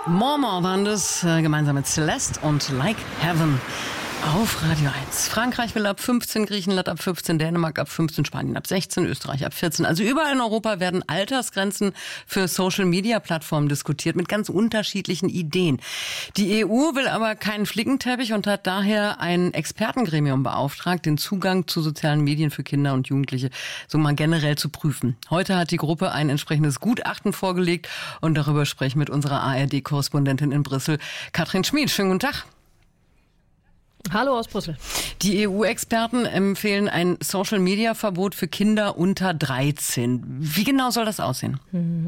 More waren das, gemeinsam mit Celeste und Like Heaven auf Radio 1. Frankreich will ab 15, Griechenland ab 15, Dänemark ab 15, Spanien ab 16, Österreich ab 14. Also überall in Europa werden Altersgrenzen für Social-Media-Plattformen diskutiert mit ganz unterschiedlichen Ideen. Die EU will aber keinen Flickenteppich und hat daher ein Expertengremium beauftragt, den Zugang zu sozialen Medien für Kinder und Jugendliche so mal generell zu prüfen. Heute hat die Gruppe ein entsprechendes Gutachten vorgelegt und darüber spreche ich mit unserer ARD-Korrespondentin in Brüssel, Katrin Schmid. Schönen guten Tag. Hallo aus Brüssel. Die EU-Experten empfehlen ein Social-Media-Verbot für Kinder unter 13. Wie genau soll das aussehen?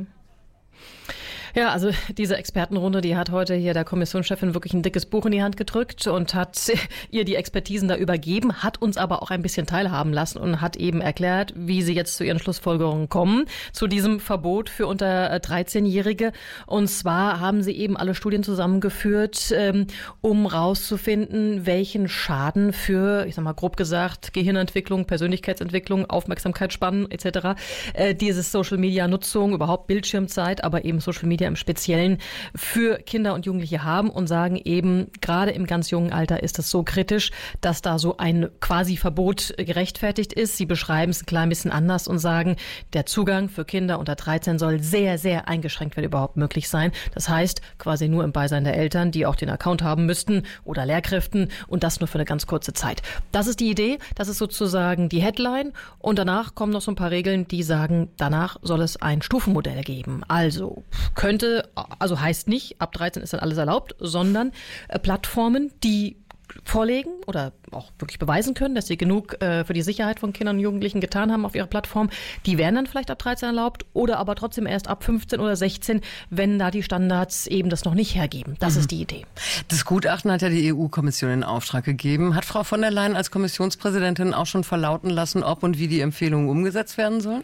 Ja, also diese Expertenrunde, die hat heute hier der Kommissionschefin wirklich ein dickes Buch in die Hand gedrückt und hat ihr die Expertisen da übergeben, hat uns aber auch ein bisschen teilhaben lassen und hat eben erklärt, wie sie jetzt zu ihren Schlussfolgerungen kommen, zu diesem Verbot für unter 13-Jährige. Und zwar haben sie eben alle Studien zusammengeführt, um rauszufinden, welchen Schaden für, ich sag mal grob gesagt, Gehirnentwicklung, Persönlichkeitsentwicklung, Aufmerksamkeitsspannen etc. Dieses Social-Media-Nutzung, überhaupt Bildschirmzeit, aber eben Social Media im Speziellen für Kinder und Jugendliche haben und sagen eben, gerade im ganz jungen Alter ist es so kritisch, dass da so ein quasi Verbot gerechtfertigt ist. Sie beschreiben es ein klein bisschen anders und sagen, der Zugang für Kinder unter 13 soll sehr, sehr eingeschränkt, wenn überhaupt möglich sein. Das heißt, quasi nur im Beisein der Eltern, die auch den Account haben müssten oder Lehrkräften und das nur für eine ganz kurze Zeit. Das ist die Idee, das ist sozusagen die Headline und danach kommen noch so ein paar Regeln, die sagen, danach soll es ein Stufenmodell geben. Also heißt nicht, ab 13 ist dann alles erlaubt, sondern Plattformen, die vorlegen oder auch wirklich beweisen können, dass sie genug für die Sicherheit von Kindern und Jugendlichen getan haben auf ihrer Plattform, die wären dann vielleicht ab 13 erlaubt oder aber trotzdem erst ab 15 oder 16, wenn da die Standards eben das noch nicht hergeben. Das ist die Idee. Das Gutachten hat ja die EU-Kommission in Auftrag gegeben. Hat Frau von der Leyen als Kommissionspräsidentin auch schon verlauten lassen, ob und wie die Empfehlungen umgesetzt werden sollen?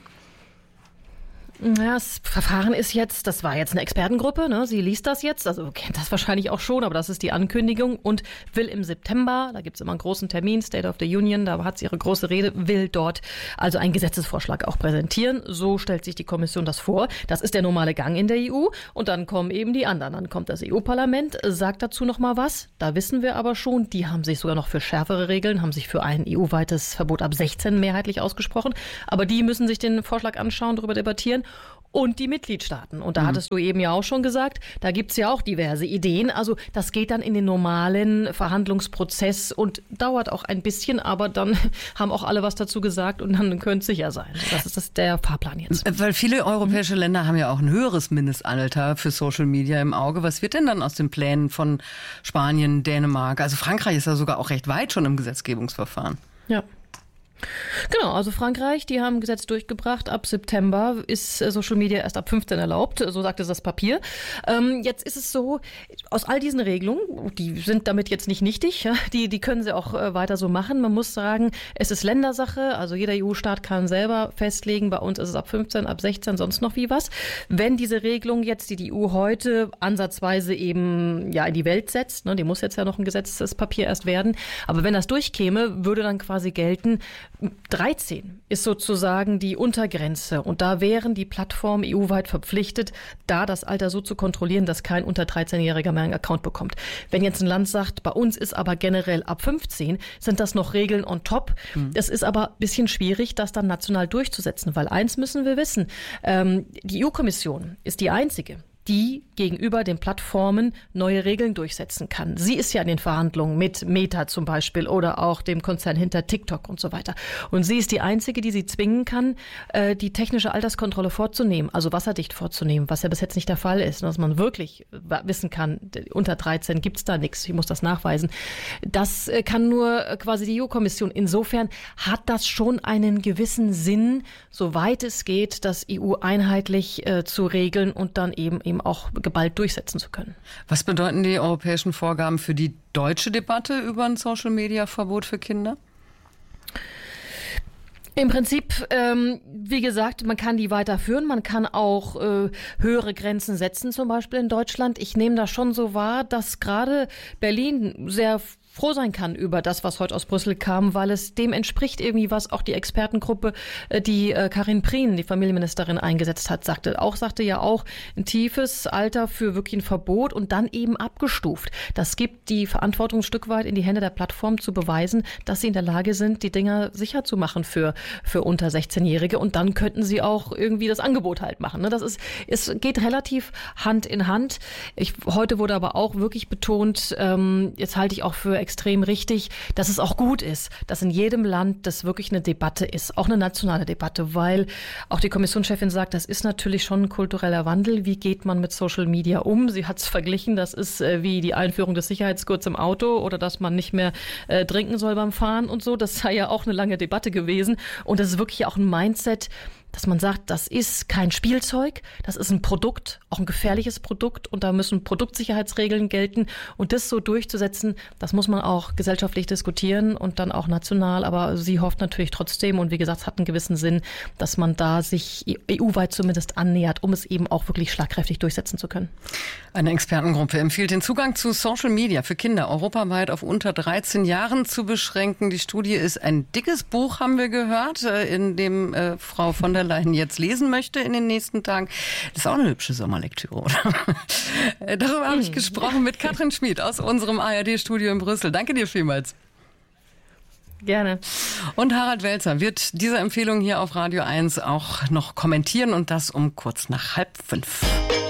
Ja, das Verfahren ist jetzt, das war jetzt eine Expertengruppe, ne? Sie liest das jetzt, also kennt das wahrscheinlich auch schon, aber das ist die Ankündigung und will im September, da gibt's immer einen großen Termin, State of the Union, da hat sie ihre große Rede, will dort also einen Gesetzesvorschlag auch präsentieren. So stellt sich die Kommission das vor. Das ist der normale Gang in der EU und dann kommen eben die anderen. Dann kommt das EU-Parlament, sagt dazu noch mal was. Da wissen wir aber schon, die haben sich sogar noch für schärfere Regeln, haben sich für ein EU-weites Verbot ab 16 mehrheitlich ausgesprochen. Aber die müssen sich den Vorschlag anschauen, darüber debattieren. Und die Mitgliedstaaten. Und da hattest du eben ja auch schon gesagt, da gibt's ja auch diverse Ideen. Also das geht dann in den normalen Verhandlungsprozess und dauert auch ein bisschen, aber dann haben auch alle was dazu gesagt und dann können es sicher sein. Das ist der Fahrplan jetzt. Weil viele europäische Länder haben ja auch ein höheres Mindestalter für Social Media im Auge. Was wird denn dann aus den Plänen von Spanien, Dänemark? Also Frankreich ist ja sogar auch recht weit schon im Gesetzgebungsverfahren. Ja. Genau, also Frankreich, die haben ein Gesetz durchgebracht. Ab September ist Social Media erst ab 15 erlaubt, so sagt es das Papier. Jetzt ist es so, aus all diesen Regelungen, die sind damit jetzt nicht nichtig, ja, die können sie auch weiter so machen. Man muss sagen, es ist Ländersache, also jeder EU-Staat kann selber festlegen, bei uns ist es ab 15, ab 16, sonst noch wie was. Wenn diese Regelung jetzt, die EU heute ansatzweise eben ja in die Welt setzt, ne, die muss jetzt ja noch ein Gesetzespapier erst werden, aber wenn das durchkäme, würde dann quasi gelten, 13 ist sozusagen die Untergrenze und da wären die Plattformen EU-weit verpflichtet, da das Alter so zu kontrollieren, dass kein unter 13-Jähriger mehr einen Account bekommt. Wenn jetzt ein Land sagt, bei uns ist aber generell ab 15, sind das noch Regeln on top. Es ist aber ein bisschen schwierig, das dann national durchzusetzen, weil eins müssen wir wissen, die EU-Kommission ist die einzige, die gegenüber den Plattformen neue Regeln durchsetzen kann. Sie ist ja in den Verhandlungen mit Meta zum Beispiel oder auch dem Konzern hinter TikTok und so weiter. Und sie ist die Einzige, die sie zwingen kann, die technische Alterskontrolle vorzunehmen, also wasserdicht vorzunehmen, was ja bis jetzt nicht der Fall ist. Dass man wirklich wissen kann, unter 13 gibt's da nichts, ich muss das nachweisen. Das kann nur quasi die EU-Kommission. Insofern hat das schon einen gewissen Sinn, soweit es geht, das EU einheitlich zu regeln und dann eben auch geballt durchsetzen zu können. Was bedeuten die europäischen Vorgaben für die deutsche Debatte über ein Social-Media-Verbot für Kinder? Im Prinzip, wie gesagt, man kann die weiterführen, man kann auch höhere Grenzen setzen, zum Beispiel in Deutschland. Ich nehme das schon so wahr, dass gerade Berlin sehr froh sein kann über das, was heute aus Brüssel kam, weil es dem entspricht irgendwie, was auch die Expertengruppe, die Karin Prien, die Familienministerin, eingesetzt hat, sagte ja auch ein tiefes Alter für wirklich ein Verbot und dann eben abgestuft. Das gibt die Verantwortung ein Stück weit in die Hände der Plattform zu beweisen, dass sie in der Lage sind, die Dinger sicher zu machen für unter 16-Jährige und dann könnten sie auch irgendwie das Angebot halt machen. Es geht relativ Hand in Hand. Heute wurde aber auch wirklich betont, jetzt halte ich auch für extrem richtig, dass es auch gut ist, dass in jedem Land das wirklich eine Debatte ist, auch eine nationale Debatte, weil auch die Kommissionschefin sagt, das ist natürlich schon ein kultureller Wandel. Wie geht man mit Social Media um? Sie hat es verglichen, das ist wie die Einführung des Sicherheitsgurts im Auto oder dass man nicht mehr trinken soll beim Fahren und so. Das sei ja auch eine lange Debatte gewesen und das ist wirklich auch ein Mindset, dass man sagt, das ist kein Spielzeug, das ist ein Produkt, auch ein gefährliches Produkt und da müssen Produktsicherheitsregeln gelten und das so durchzusetzen, das muss man auch gesellschaftlich diskutieren und dann auch national, aber sie hofft natürlich trotzdem und wie gesagt, es hat einen gewissen Sinn, dass man da sich EU-weit zumindest annähert, um es eben auch wirklich schlagkräftig durchsetzen zu können. Eine Expertengruppe empfiehlt, den Zugang zu Social Media für Kinder europaweit auf unter 13 Jahren zu beschränken. Die Studie ist ein dickes Buch, haben wir gehört, in dem Frau von der Leyen jetzt lesen möchte in den nächsten Tagen. Das ist auch eine hübsche Sommerlektüre, oder? Darüber habe ich gesprochen mit Katrin Schmid aus unserem ARD-Studio in Brüssel. Danke dir vielmals. Gerne. Und Harald Welzer wird diese Empfehlung hier auf Radio 1 auch noch kommentieren und das um kurz nach 4:30.